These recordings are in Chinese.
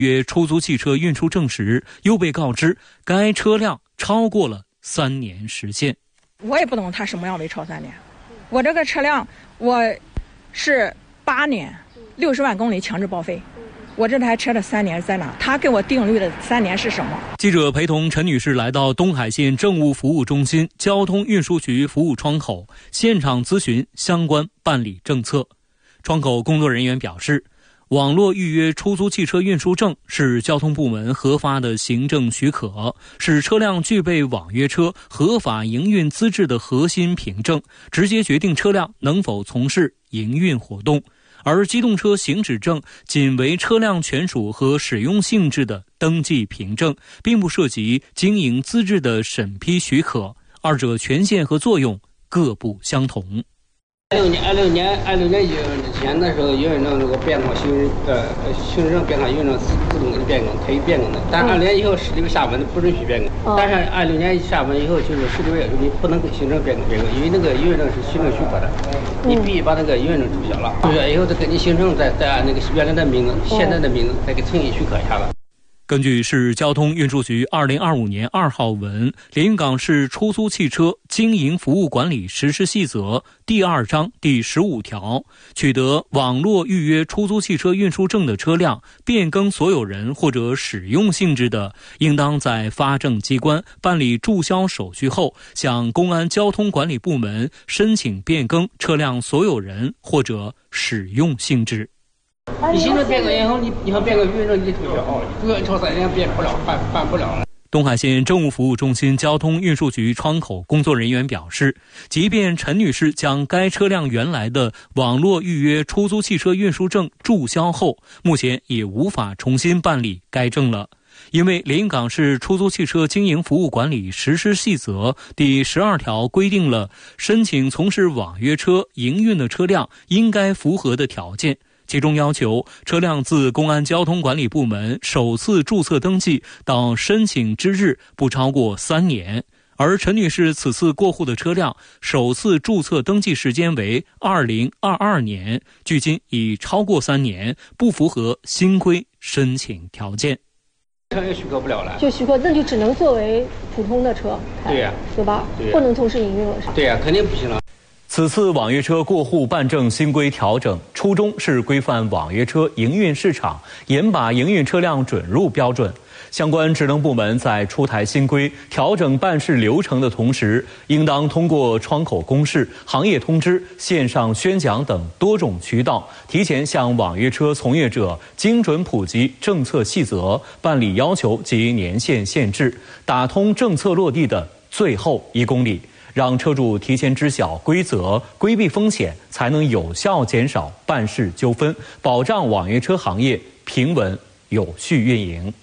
约出租汽车运输证时，又被告知该车辆超过了3年时限。 我也不懂他什么样为超3年，我这个车辆我是8年60万公里强制报废，我这台车的3年在哪？他给我定律的3年是什么？ 记者陪同陈女士来到东海县政务服务中心交通运输局服务窗口，现场咨询相关办理政策。窗口工作人员表示，网络预约出租汽车运输证是交通部门核发的行政许可，是车辆具备网约车合法营运资质的核心凭证，直接决定车辆能否从事营运活动。而机动车行驶证仅为车辆权属和使用性质的登记凭证，并不涉及经营资质的审批许可，二者权限和作用各不相同。 26年之前的时候，营运证这个变更，行驶证变更，营运证自动的变更，可以变更的。但2年以后16下文不允许变更。但是26年下文以后，就是16月你不能行政变更，因为那个营运证是行政许可的，你必须把那个营运证注销了。注销以后再给你行政再按那个原来的名字、现在的名字再给承认许可一下子。 根据市交通运输局2025年2号文《连云港市出租汽车经营服务管理实施细则》第2章第15条，取得网络预约出租汽车运输证的车辆变更所有人或者使用性质的，应当在发证机关办理注销手续后，向公安交通管理部门申请变更车辆所有人或者使用性质。 你行政变更以后，你要变更营运证，你得注销，注销超3年变不了，办不了了。 东海县政务服务中心交通运输局窗口工作人员表示，即便陈女士将该车辆原来的网络预约出租汽车运输证注销后，目前也无法重新办理该证了。因为连云港市出租汽车经营服务管理实施细则第12条规定了申请从事网约车营运的车辆应该符合的条件，其中要求车辆自公安交通管理部门首次注册登记到申请之日不超过3年，而陈女士此次过户的车辆首次注册登记时间为2022年，距今已超过3年，不符合新规申请条件。 车也许可不了了， 就许可，那就只能作为普通的车， 对呀， 对吧？不能从事营运了，是吧？ 对呀，肯定不行了。 此次网约车过户办证新规调整，初衷是规范网约车营运市场，严把营运车辆准入标准。相关职能部门在出台新规、调整办事流程的同时，应当通过窗口公示、行业通知、线上宣讲等多种渠道，提前向网约车从业者精准普及政策细则、办理要求及年限限制，打通政策落地的最后1公里。让车主提前知晓规则，规避风险，才能有效减少办事纠纷，保障网约车行业平稳有序运营。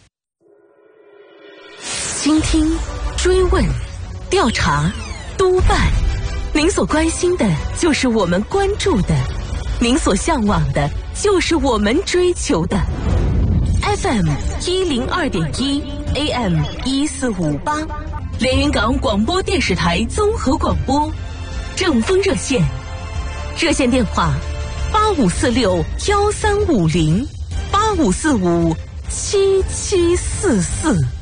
倾听、追问、调查、督办，您所关心的就是我们关注的，您所向往的就是我们追求的。FM 102.1 AM 1458。连云港广播电视台综合广播，正风热线，热线电话85461350，85457744。